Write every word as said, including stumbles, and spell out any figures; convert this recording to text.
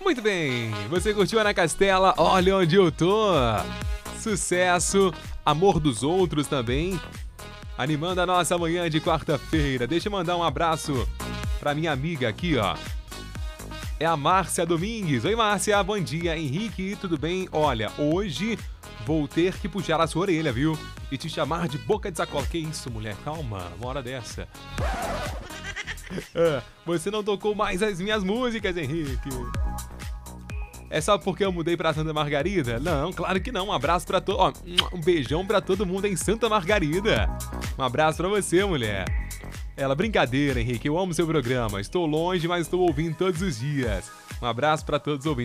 Muito bem, você curtiu Ana Castela? Olha onde eu tô. Sucesso, Amor dos Outros também, animando a nossa manhã de quarta-feira. Deixa eu mandar um abraço pra minha amiga aqui, ó. É a Márcia Domingues. Oi, Márcia, bom dia. Henrique, tudo bem? Olha, hoje vou ter que puxar a sua orelha, viu? E te chamar de boca de sacola. Que isso, mulher? Calma, uma hora dessa. Ah, você não tocou mais as minhas músicas, Henrique. É só porque eu mudei pra Santa Margarida? Não, claro que não. Um abraço pra todo... Ó, um beijão pra todo mundo em Santa Margarida. Um abraço pra você, mulher. Ela, brincadeira, Henrique. Eu amo seu programa. Estou longe, mas estou ouvindo todos os dias. Um abraço pra todos os ouvintes.